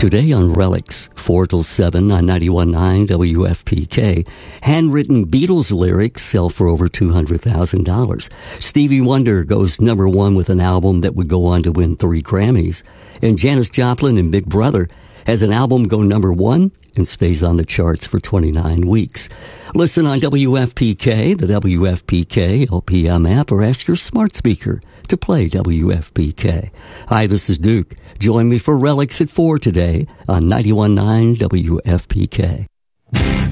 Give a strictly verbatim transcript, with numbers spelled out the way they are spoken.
Today on Relics, four till seven on ninety-one point nine W F P K. Handwritten Beatles lyrics sell for over two hundred thousand dollars. Stevie Wonder goes number one with an album that would go on to win three Grammys. And Janis Joplin in Big Brother has an album go number one and stays on the charts for twenty-nine weeks. Listen on W F P K, the W F P K L P M app, or ask your smart speaker to play W F P K. Hi, this is Duke. Join me for Relics at four today on ninety-one point nine W F P K.